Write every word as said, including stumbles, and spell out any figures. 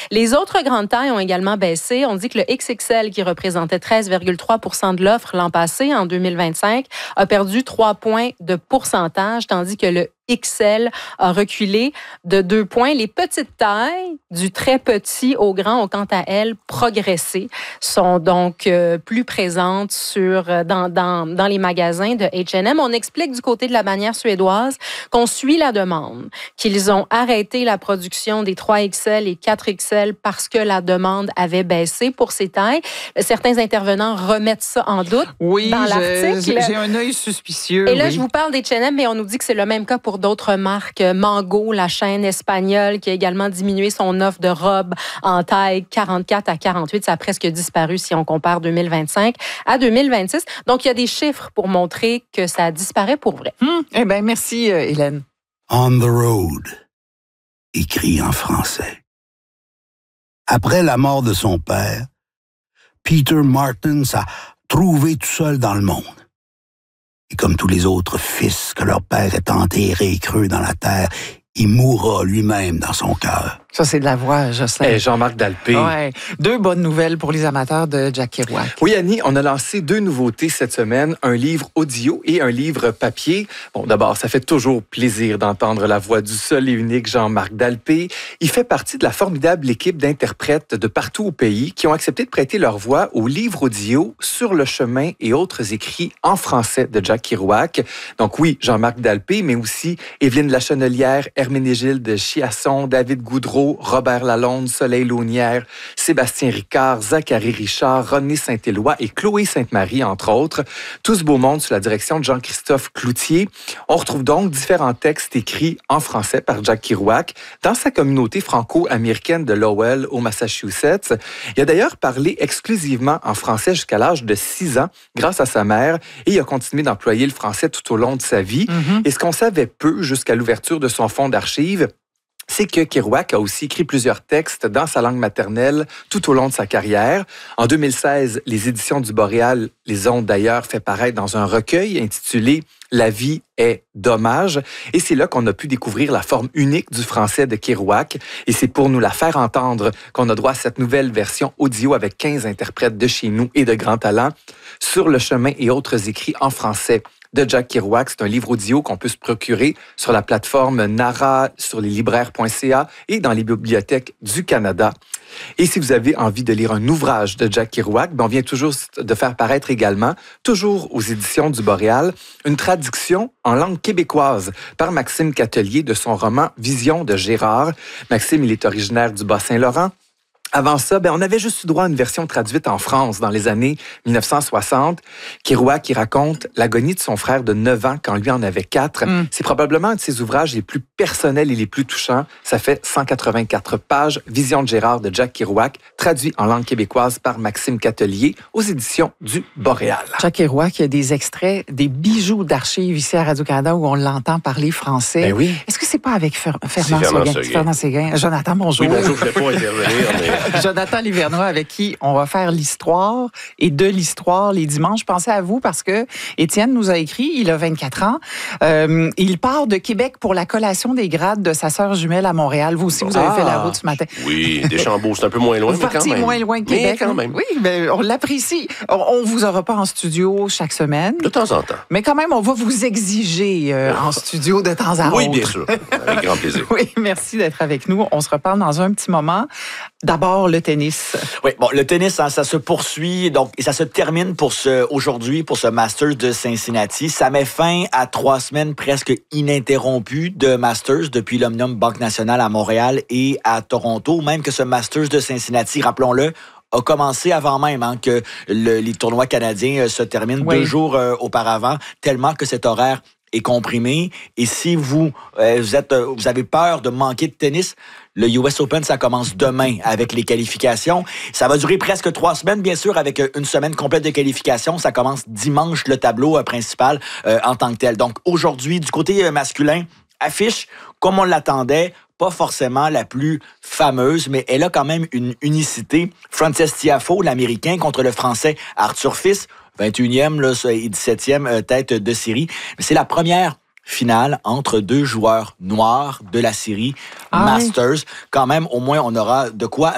Les autres grandes tailles ont également baissé. On dit que le X X L, qui représentait treize virgule trois pour cent de l'offre l'an passé, en deux mille vingt-cinq, a perdu trois points de pourcentage, tandis que le X L a reculé de deux points. Les petites tailles, du très petit au grand, ont quant à elles progressé, sont donc euh, plus présentes sur, dans, dans, dans les magasins de H and M. On explique du côté de la bannière suédoise qu'on suit la demande, qu'ils ont arrêté la production des trois X L et quatre X L parce que la demande avait baissé pour ces tailles. Certains intervenants remettent ça en doute oui, dans l'article. J'ai, j'ai un œil suspicieux. Et là, oui. je vous parle d'H and M, mais on nous dit que c'est le même cas pour d'autres marques. Mango, la chaîne espagnole, qui a également diminué son offre de robes en taille quarante-quatre à quarante-huit. Ça a presque disparu si on compare deux mille vingt-cinq à deux mille vingt-six. Donc, il y a des chiffres pour montrer que ça disparaît pour vrai. Hum, eh bien, merci, euh, Hélène. On the road, écrit en français. Après la mort de son père, Peter Martin s'est trouvé tout seul dans le monde. Et comme tous les autres fils que leur père est enterré creux dans la terre, il mourra lui-même dans son cœur. Ça, c'est de la voix, Jocelyn. Et Jean-Marc Dalpé. Ouais. Deux bonnes nouvelles pour les amateurs de Jack Kerouac. Oui, Annie, on a lancé deux nouveautés cette semaine, un livre audio et un livre papier. Bon, d'abord, ça fait toujours plaisir d'entendre la voix du seul et unique Jean-Marc Dalpé. Il fait partie de la formidable équipe d'interprètes de partout au pays qui ont accepté de prêter leur voix au livre audio Sur le chemin et autres écrits en français de Jack Kerouac. Donc oui, Jean-Marc Dalpé, mais aussi Évelyne Lachenelière, Herménégilde Chiasson, David Goudreau, Robert Lalonde, Soleil Launière, Sébastien Ricard, Zachary Richard, René Saint-Éloi et Chloé Sainte-Marie, entre autres. Tout ce beau monde sous la direction de Jean-Christophe Cloutier. On retrouve donc différents textes écrits en français par Jack Kerouac dans sa communauté franco-américaine de Lowell, au Massachusetts. Il a d'ailleurs parlé exclusivement en français jusqu'à l'âge de six ans, grâce à sa mère, et il a continué d'employer le français tout au long de sa vie. Mm-hmm. Et ce qu'on savait peu jusqu'à l'ouverture de son fonds d'archives, c'est que Kerouac a aussi écrit plusieurs textes dans sa langue maternelle tout au long de sa carrière. En deux mille seize, les éditions du Boréal les ont d'ailleurs fait paraître dans un recueil intitulé « La vie est dommage ». Et c'est là qu'on a pu découvrir la forme unique du français de Kerouac. Et c'est pour nous la faire entendre qu'on a droit à cette nouvelle version audio avec quinze interprètes de chez nous et de grands talents. Sur le chemin et autres écrits en français de Jack Kerouac. C'est un livre audio qu'on peut se procurer sur la plateforme Nara, sur les libraires point c a et dans les bibliothèques du Canada. Et si vous avez envie de lire un ouvrage de Jack Kerouac, ben on vient toujours de faire paraître également, toujours aux éditions du Boréal, une traduction en langue québécoise par Maxime Catelier de son roman Vision de Gérard. Maxime, il est originaire du Bas-Saint-Laurent. Avant ça, ben, on avait juste eu droit à une version traduite en France dans les années dix-neuf cent soixante. Kerouac qui raconte l'agonie de son frère de neuf ans quand lui en avait quatre. Mm. C'est probablement un de ses ouvrages les plus personnels et les plus touchants. Ça fait cent quatre-vingt-quatre pages. Vision de Gérard de Jack Kerouac, traduit en langue québécoise par Maxime Catelier aux éditions du Boréal. Jack Kerouac, il y a des extraits, des bijoux d'archives ici à Radio-Canada où on l'entend parler français. Ben oui. Est-ce que c'est pas avec Fer- Fernand Séguin? Fernand Séguin. Jonathan, bonjour. Oui, bonjour, je ne vais pas intervenir, mais... Jonathan Livernois, avec qui on va faire l'histoire et de l'histoire les dimanches. Pensez à vous parce que Étienne nous a écrit, il a vingt-quatre ans. Euh, il part de Québec pour la collation des grades de sa sœur jumelle à Montréal. Vous aussi, vous avez ah, fait la route ce matin. Oui, Deschambault, c'est un peu moins loin, vous mais quand même. moins loin de Québec. Mais quand même. Oui, mais on l'apprécie. On ne vous aura pas en studio chaque semaine. De temps en temps. Mais quand même, on va vous exiger euh, en studio de temps à oui, autre. Oui, bien sûr. Avec grand plaisir. Oui, merci d'être avec nous. On se reparle dans un petit moment. D'abord, le tennis. Oui, bon, le tennis, hein, ça se poursuit donc et ça se termine pour ce aujourd'hui pour ce Masters de Cincinnati. Ça met fin à trois semaines presque ininterrompues de Masters depuis l'Omnium Banque Nationale à Montréal et à Toronto. Même que ce Masters de Cincinnati, rappelons-le, a commencé avant même hein, que le, les tournois canadiens euh, se terminent oui. deux jours euh, auparavant, tellement que cet horaire est comprimé. Et si vous, euh, vous, êtes, euh, vous avez peur de manquer de tennis, le U S Open, ça commence demain avec les qualifications. Ça va durer presque trois semaines, bien sûr, avec une semaine complète de qualifications. Ça commence dimanche, le tableau euh, principal euh, en tant que tel. Donc aujourd'hui, du côté euh, masculin, affiche, comme on l'attendait, pas forcément la plus fameuse, mais elle a quand même une unicité. Frances Tiafoe, l'Américain, contre le Français Arthur Fils, vingt et unième là, et dix-septième euh, tête de série. C'est la première finale entre deux joueurs noirs de la série ah Masters. Oui. Quand même, au moins, on aura de quoi